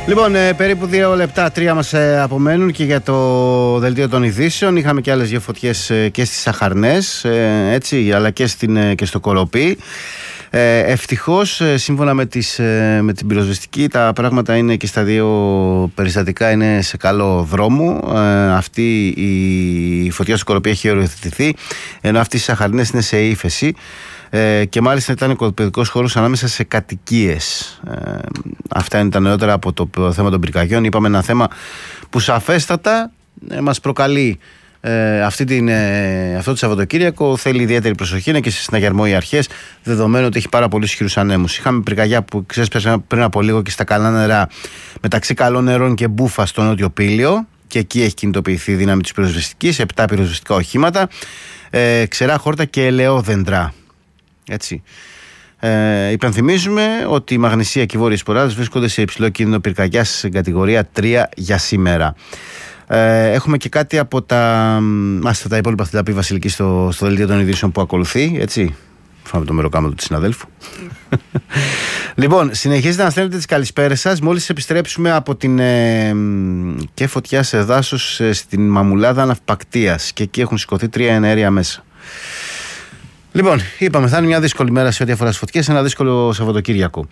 Λοιπόν, περίπου 2 λεπτά, 3 μας απομένουν και για το δελτίο των ειδήσεων. Είχαμε και άλλες δύο φωτιές και στις Αχαρνές, έτσι, αλλά και στο Κοροπή. Ευτυχώς, σύμφωνα με την πυροσβεστική, τα πράγματα είναι και στα δύο περιστατικά είναι σε καλό δρόμο. Αυτή η φωτιά στο Κοροπή έχει οριοθετηθεί, ενώ αυτή στις Αχαρνές είναι σε ύφεση. Και μάλιστα ήταν οικοπαιδικός χώρος ανάμεσα σε κατοικίες. Αυτά είναι τα νεότερα από το θέμα των πυρκαγιών. Είπαμε ένα θέμα που σαφέστατα μας προκαλεί αυτό το Σαββατοκύριακο. Θέλει ιδιαίτερη προσοχή, είναι και σε συναγερμό οι αρχές, δεδομένου ότι έχει πάρα πολλούς ισχυρούς ανέμους. Είχαμε πυρκαγιά που ξέσπασε πριν από λίγο και στα καλά νερά, μεταξύ Καλών Νερών και Μπούφα στο Νότιο Πήλιο, και εκεί έχει κινητοποιηθεί η δύναμη της πυροσβεστικής, 7 πυροσβεστικά οχήματα, ξερά χόρτα και ελαιόδεντρα. Έτσι. Υπενθυμίζουμε ότι η Μαγνησία και οι Βόρειες Ποράδες βρίσκονται σε υψηλό κίνδυνο πυρκαγιάς σε κατηγορία 3 για σήμερα. Έχουμε και κάτι από τα υπόλοιπα, θα τα πει η Βασιλική στο δελτίο των ειδήσεων που ακολουθεί. Έτσι. Φάμε το μεροκάματο του συναδέλφου. Λοιπόν, συνεχίζετε να στέλνετε τις καλησπέρες σας. Μόλις επιστρέψουμε από την και φωτιά σε δάσος στην Μαμουλάδα Ναυπακτίας, και εκεί έχουν σηκωθεί 3 εναέρια μέσα. Λοιπόν, είπαμε, θα είναι μια δύσκολη μέρα σε ό,τι αφορά τις φωτιές, ένα δύσκολο Σαββατοκύριακο.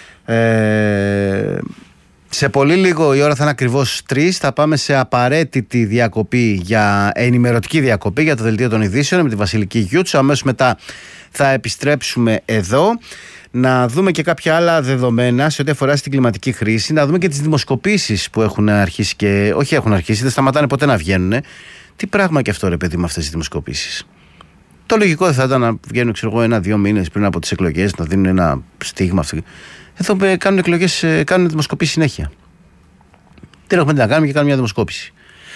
Σε πολύ λίγο η ώρα θα είναι ακριβώς 3. Θα πάμε σε απαραίτητη διακοπή, ενημερωτική διακοπή για το δελτίο των ειδήσεων με τη Βασιλική Γιούτσου. Αμέσως μετά θα επιστρέψουμε εδώ να δούμε και κάποια άλλα δεδομένα σε ό,τι αφορά στην κλιματική χρήση, να δούμε και τις δημοσκοπήσεις που έχουν αρχίσει και όχι έχουν αρχίσει, δεν σταματάνε ποτέ να βγαίνουν. Τι πράγμα και αυτό, ρε παιδί, με αυτές τις δημοσκοπήσεις. Το λογικό δεν θα ήταν να βγαίνουν, ξέρω εγώ, 1-2 μήνες πριν από τις εκλογές, να δίνουν ένα στίγμα. Εδώ κάνουν εκλογές, κάνουν δημοσκοπήσεις συνέχεια. Τι έχουμε να κάνουμε και κάνουμε μια δημοσκόπηση.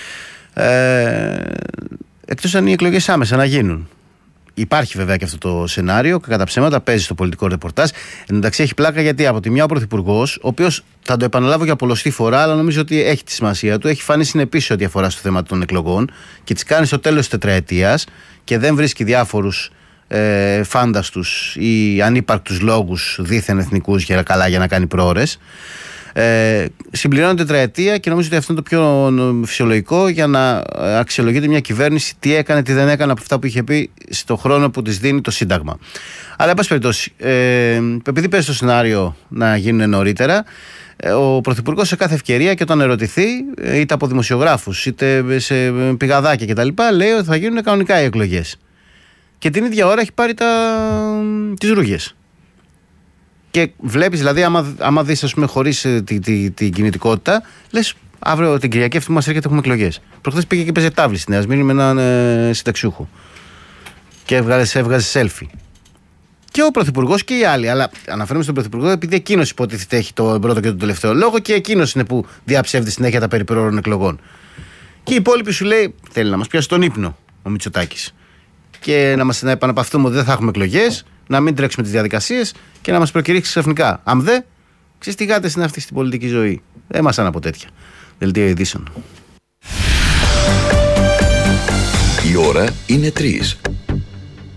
Εκτός αν οι εκλογές άμεσα να γίνουν. Υπάρχει βέβαια και αυτό το σενάριο, κατά ψέματα παίζει στο πολιτικό ρεπορτάζ. Εν τω μεταξύ έχει πλάκα, γιατί από τη μια ο Πρωθυπουργός, ο οποίος, θα το επαναλάβω για πολλοστή φορά, αλλά νομίζω ότι έχει τη σημασία του, έχει φανεί συνεπής ό,τι αφορά στο θέμα των εκλογών και τις κάνει στο τέλος της τετραετίας και δεν βρίσκει διάφορους φάνταστους ή ανύπαρκτους λόγους δίθεν εθνικούς για να κάνει προώρες. Συμπληρώνει τετραετία και νομίζω ότι αυτό είναι το πιο φυσιολογικό για να αξιολογείται μια κυβέρνηση τι έκανε, τι δεν έκανε από αυτά που είχε πει στο χρόνο που της δίνει το Σύνταγμα. Αλλά εν πάση περιπτώσει, επειδή παίζει το σενάριο να γίνουν νωρίτερα, ο Πρωθυπουργός σε κάθε ευκαιρία και όταν ερωτηθεί, είτε από δημοσιογράφους είτε σε πηγαδάκια κτλ., λέει ότι θα γίνουν κανονικά οι εκλογές. Και την ίδια ώρα έχει πάρει τις ρούγες. Και βλέπεις, δηλαδή, άμα δεις, ας πούμε, χωρίς την κινητικότητα, λες, αύριο την Κυριακή αυτή που μας έρχεται έχουμε εκλογές. Προχθές πήγε και παίζε τάβλη στη Νέα Σμύρνη με έναν συνταξιούχο. Και έβγαζε selfie. Και ο Πρωθυπουργός και οι άλλοι. Αλλά αναφέρομαι στον Πρωθυπουργό επειδή εκείνος υποτίθεται έχει τον πρώτο και τον τελευταίο λόγο και εκείνος είναι που διαψεύδει συνέχεια τα περί προώρων εκλογών. Και οι υπόλοιποι σου λέει, θέλει να μας πιάσει τον ύπνο ο Μητσοτάκης. Και να επαναπαυθούμε ότι δεν θα έχουμε εκλογές, να μην τρέξουμε τις διαδικασίες και να μας προκηρύξει ξαφνικά. Αν δε, ξέρεις τι γάτες είναι αυτή στην πολιτική ζωή. Δεν μας από τέτοια. Δελτίο ειδήσεων. Η ώρα είναι 3.